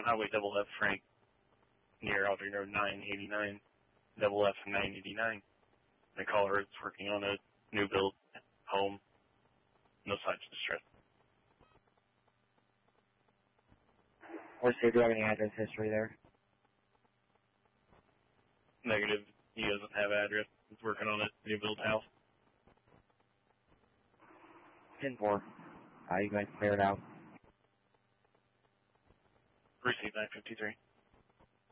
Highway Double F Frank near Audrey Road 989, Double F 989. The caller is working on a new build home. No signs of distress. Or say, do you have any address history there? Negative. He doesn't have address. He's working on a new build house. 10-4. You guys clear it out. Receive 953.